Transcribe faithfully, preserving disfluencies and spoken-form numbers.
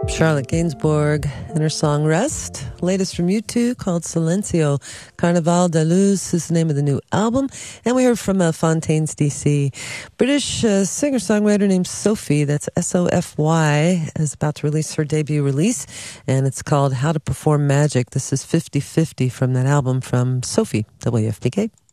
Charlotte Gainsbourg and her song Rest. Latest from U two called Silencio. Carnaval de Luz is the name of the new album. And we heard from uh, Fontaines, D C. British uh, singer-songwriter named Sophie, that's S O F Y, is about to release her debut release. And it's called How to Perform Magic. This is fifty fifty from that album from Sophie, W F P K.